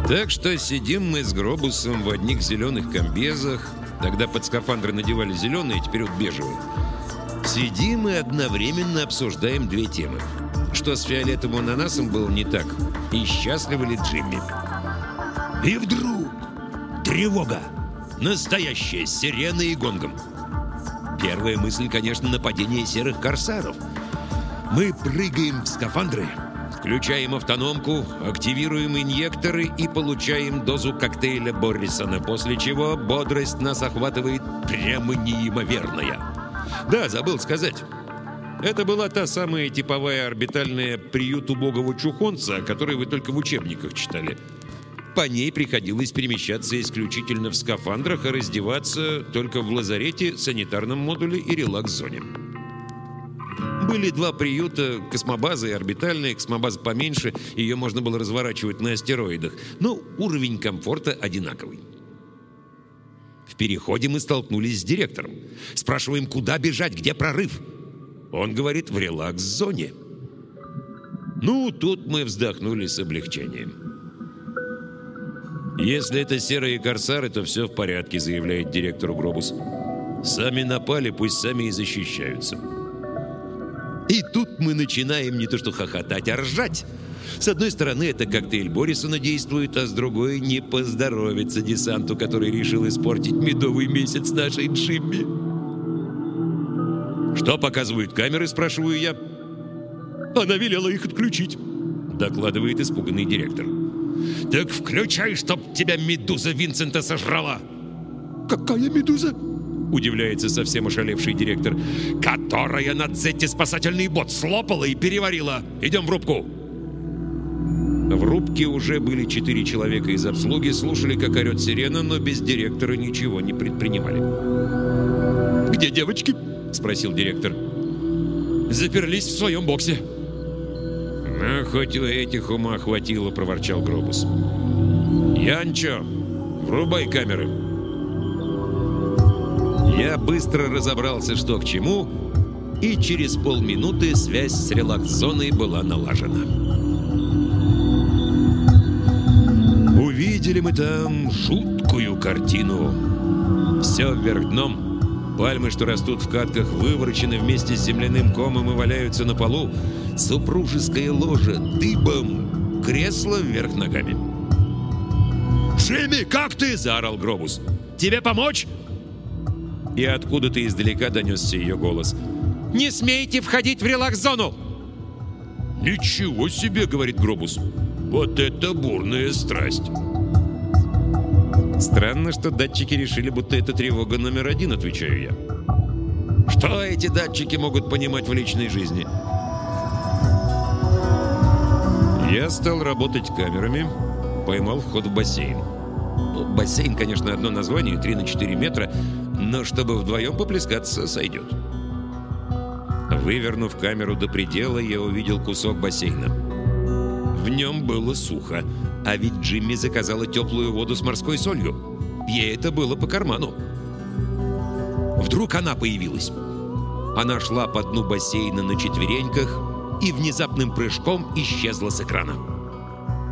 Так что сидим мы с Гробусом в одних зеленых комбезах. Тогда под скафандры надевали зеленые, теперь вот бежевые. Сидим и одновременно обсуждаем две темы. Что с фиолетовым ананасом было не так, и счастлив ли Джимми. И вдруг тревога. Настоящая, с сиреной и гонгом. Первая мысль, конечно, нападение серых корсаров. Мы прыгаем в скафандры, включаем автономку, активируем инъекторы и получаем дозу коктейля Боррисона, после чего бодрость нас охватывает прямо неимоверная. Да, забыл сказать. Это была та самая типовая орбитальная «Приют убогого чухонца», о которой вы только в учебниках читали. По ней приходилось перемещаться исключительно в скафандрах, а раздеваться только в лазарете, санитарном модуле и релакс-зоне. Были два приюта, космобаза и орбитальная. Космобаза поменьше, ее можно было разворачивать на астероидах, но уровень комфорта одинаковый. В переходе мы столкнулись с директором. Спрашиваем, куда бежать, где прорыв? Он говорит, в релакс-зоне. Ну, тут мы вздохнули с облегчением. «Если это серые корсары, то все в порядке», — заявляет директору Гробус. «Сами напали, пусть сами и защищаются». И тут мы начинаем не то что хохотать, а ржать. С одной стороны, это коктейль Боррисона действует, а с другой не поздоровится десанту, который решил испортить медовый месяц нашей Джимми. «Что показывают камеры?» — спрашиваю я. «Она велела их отключить», — докладывает испуганный директор. «Так включай, чтоб тебя медуза Винсента сожрала!» «Какая медуза?» — удивляется совсем ошалевший директор. «Которая на Дзете спасательный бот слопала и переварила! Идем в рубку!» В рубке уже были 4 человека из обслуги, слушали, как орет сирена, но без директора ничего не предпринимали. «Где девочки?» — спросил директор. «Заперлись в своем боксе». «Ну, хоть у этих ума хватило», — проворчал Гробус. «Янчо, врубай камеры». Я быстро разобрался, что к чему, и через полминуты связь с релакс-зоной была налажена. Увидели мы там жуткую картину. Все вверх дном. Пальмы, что растут в катках, выворочены вместе с земляным комом и валяются на полу. Супружеское ложе дыбом, кресло вверх ногами. «Джимми, как ты?» — заорал Гробус. «Тебе помочь?» И откуда-то издалека донесся ее голос. «Не смейте входить в релакс-зону!» «Ничего себе!» — говорит Гробус. «Вот это бурная страсть!» Странно, что датчики решили, будто это тревога номер 1, отвечаю я. Что эти датчики могут понимать в личной жизни? Я стал работать камерами, поймал вход в бассейн. Ну, бассейн, конечно, одно название, 3 на 4 метра, но чтобы вдвоем поплескаться, сойдет. Вывернув камеру до предела, я увидел кусок бассейна. В нем было сухо, а ведь Джимми заказала теплую воду с морской солью. Ей это было по карману. Вдруг она появилась. Она шла по дну бассейна на четвереньках и внезапным прыжком исчезла с экрана.